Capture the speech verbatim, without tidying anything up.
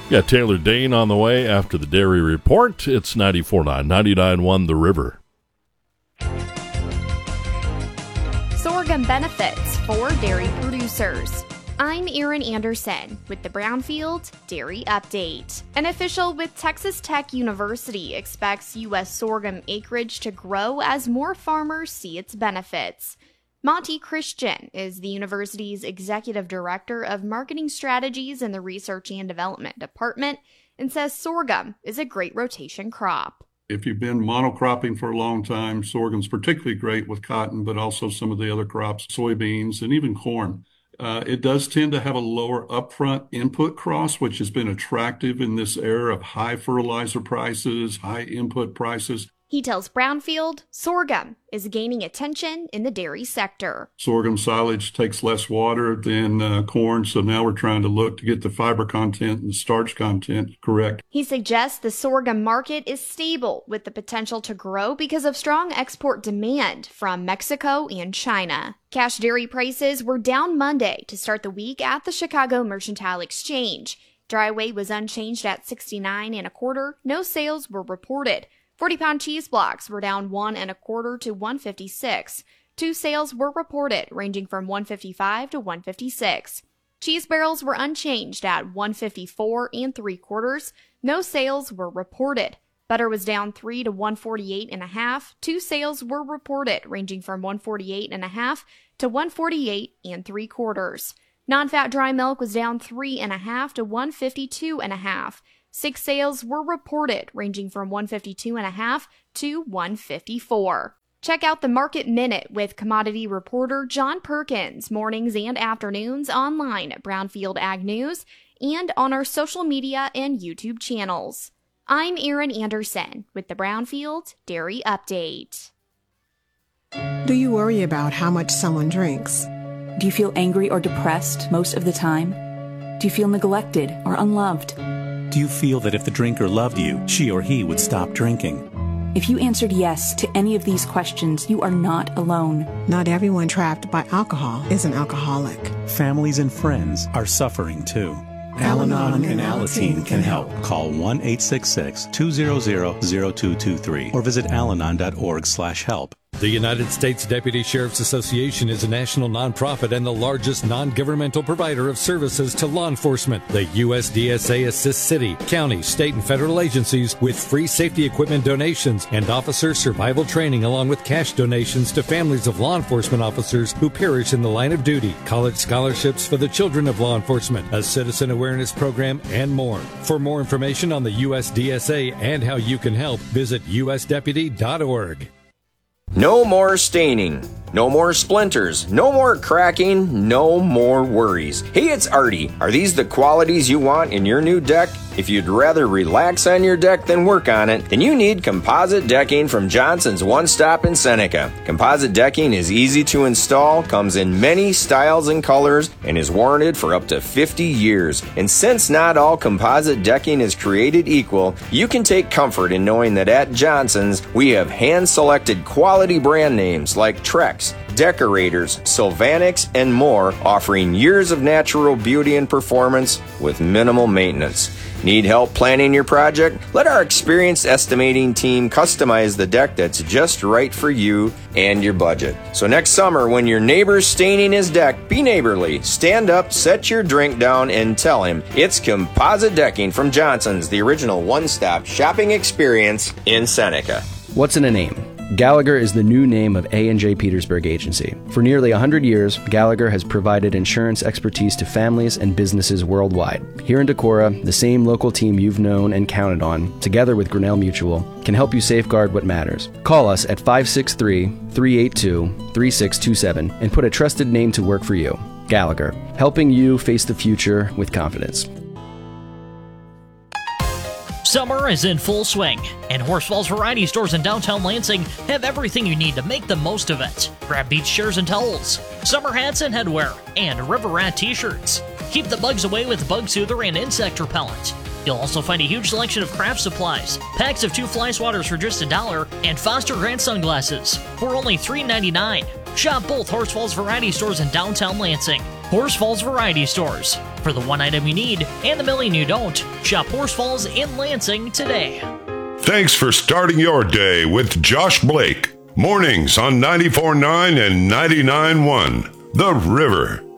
Got Taylor Dane on the way after the Dairy Report. It's ninety-four point nine, ninety-nine point one The River. Sorghum benefits for dairy producers. I'm Erin Anderson with the Brownfield Dairy Update. An official with Texas Tech University expects U S sorghum acreage to grow as more farmers see its benefits. Monty Christian is the university's executive director of marketing strategies in the research and development department and says sorghum is a great rotation crop. If you've been monocropping for a long time, sorghum's particularly great with cotton, but also some of the other crops, soybeans, and even corn. Uh, it does tend to have a lower upfront input cost, which has been attractive in this era of high fertilizer prices, high input prices. He tells Brownfield sorghum is gaining attention in the dairy sector. Sorghum silage takes less water than uh, corn, so now we're trying to look to get the fiber content and the starch content correct. He suggests the sorghum market is stable with the potential to grow because of strong export demand from Mexico and China. Cash dairy prices were down Monday to start the week at the Chicago Mercantile Exchange. Dry weight was unchanged at sixty-nine and a quarter. No sales were reported. forty-pound cheese blocks were down one and a quarter to one fifty-six. Two sales were reported, ranging from one fifty-five to one fifty-six. Cheese barrels were unchanged at one fifty-four and three quarters. No sales were reported. Butter was down three to one forty-eight and a half. Two sales were reported, ranging from one forty-eight and a half to one forty-eight and three quarters. Non-fat dry milk was down three and a half to one fifty-two and a half. Six sales were reported, ranging from one fifty-two and a half to one fifty-four. Check out the Market Minute with commodity reporter John Perkins, mornings and afternoons online at Brownfield Ag News and on our social media and YouTube channels. I'm Erin Anderson with the Brownfield Dairy Update. Do you worry about how much someone drinks? Do you feel angry or depressed most of the time? Do you feel neglected or unloved? Do you feel that if the drinker loved you, she or he would stop drinking? If you answered yes to any of these questions, you are not alone. Not everyone trapped by alcohol is an alcoholic. Families and friends are suffering too. Al-Anon and Alateen can help. Call one eight six six, two zero zero, zero two two three or visit alanon dot org slash help. The United States Deputy Sheriff's Association is a national nonprofit and the largest non-governmental provider of services to law enforcement. The U S D S A assists city, county, state, and federal agencies with free safety equipment donations and officer survival training, along with cash donations to families of law enforcement officers who perish in the line of duty, college scholarships for the children of law enforcement, a citizen awareness program, and more. For more information on the U S D S A and how you can help, visit u s deputy dot org. No more staining, no more splinters, no more cracking, no more worries. Hey, it's Artie. Are these the qualities you want in your new deck? If you'd rather relax on your deck than work on it, then you need composite decking from Johnson's One Stop in Seneca. Composite decking is easy to install, comes in many styles and colors, and is warranted for up to fifty years. And since not all composite decking is created equal, you can take comfort in knowing that at Johnson's, we have hand-selected quality brand names like Trex, Decorators, Sylvanix, and more, offering years of natural beauty and performance with minimal maintenance. Need help planning your project? Let our experienced estimating team customize the deck that's just right for you and your budget. So next summer, when your neighbor's staining his deck, be neighborly. Stand up, set your drink down, and tell him it's composite decking from Johnson's, the original one-stop shopping experience in Seneca. What's in a name? Gallagher is the new name of A and J Petersburg Agency. For nearly one hundred years, Gallagher has provided insurance expertise to families and businesses worldwide. Here in Decorah, the same local team you've known and counted on, together with Grinnell Mutual, can help you safeguard what matters. Call us at five six three, three eight two, three six two seven and put a trusted name to work for you. Gallagher, helping you face the future with confidence. Summer is in full swing, and Horsfall's Variety Stores in downtown Lansing have everything you need to make the most of it. Grab beach chairs and towels, summer hats and headwear, and River Rat t-shirts. Keep the bugs away with Bug Soother and Insect Repellent. You'll also find a huge selection of craft supplies, packs of two fly swatters for just a dollar, and Foster Grant sunglasses for only three ninety-nine. Shop both Horsfall's Variety Stores in downtown Lansing. Horse Falls Variety Stores. For the one item you need and the million you don't, shop Horse Falls in Lansing today. Thanks for starting your day with Josh Blake. Mornings on ninety-four point nine and ninety-nine point one. The River.